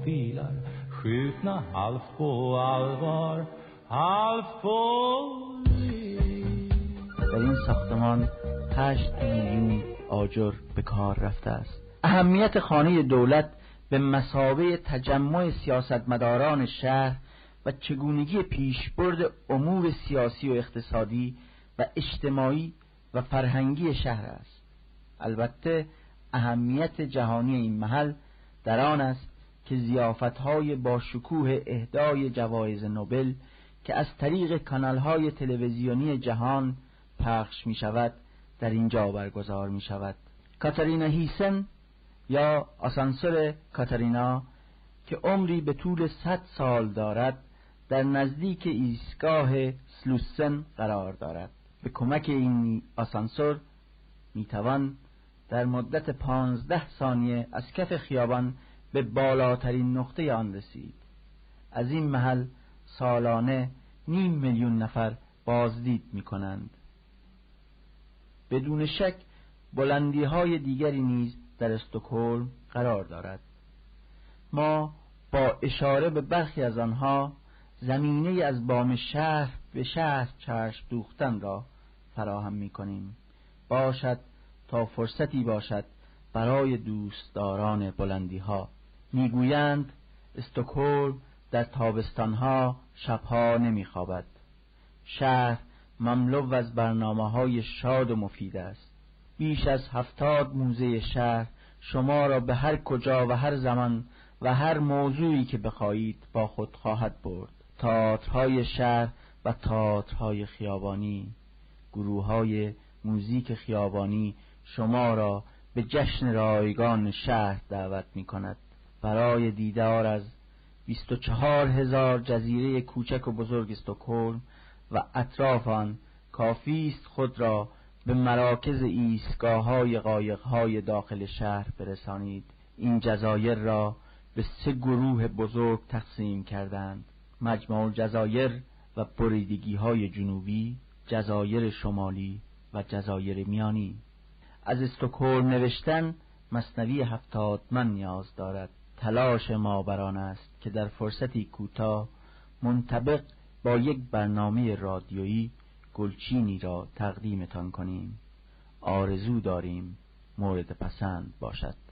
filar, skjutna halvt på allvar, halvt på liv. در این ساختمان 8 میلیون آجر به کار رفته است. اهمیت خانه دولت به مثابه تجمع سیاستمداران شهر و چگونگی پیشبرد امور سیاسی و اقتصادی و اجتماعی و فرهنگی شهر است. البته اهمیت جهانی این محل در آن است که ضیافت‌های با شکوه اهدای جوایز نوبل که از طریق کانال‌های تلویزیونی جهان پخش می‌شود در اینجا برگزار می‌شود. کاتارینا هیسن یا آسانسور کاتارینا که عمری به طول 100 سال دارد در نزدیک ایستگاه سلوسن قرار دارد. به کمک این آسانسور میتوان در مدت 15 ثانیه از کف خیابان به بالاترین نقطه آن رسید. از این محل سالانه 500,000 نفر بازدید میکنند. بدون شک بلندی‌های دیگری نیز در استکهلم قرار دارد. ما با اشاره به برخی از آنها زمینه از بام شهر به شهر چشم دوختن را فراهم می‌کنیم. باشد تا فرصتی باشد برای دوستداران بلندی‌ها. می‌گویند استکهلم در تابستان‌ها شب‌ها نمی‌خوابد. شهر مملو از برنامه‌های شاد و مفید است. بیش از 70 موزه شهر شما را به هر کجا و هر زمان و هر موضوعی که بخواهید با خود خواهد برد. تئاترهای شهر و تئاترهای خیابانی، گروه‌های موزیک خیابانی شما را به جشن رایگان شهر دعوت می‌کند. برای دیدار از 24,000 جزیره کوچک و بزرگ استکهلم و اطراف آن کافی است خود را به مراکز ایستگاه‌های قایق‌های داخل شهر برسانید. این جزایر را به 3 گروه بزرگ تقسیم کردند: مجمع الجزایر و بریدگی‌های جنوبی، جزایر شمالی و جزایر میانی. از استکهلم نوشتن مثنوی 70 من نیاز دارد. تلاش ما بر آن است که در فرصتی کوتاه منطبق با یک برنامه رادیویی گلچینی را تقدیمتان کنیم. آرزو داریم مورد پسند باشد.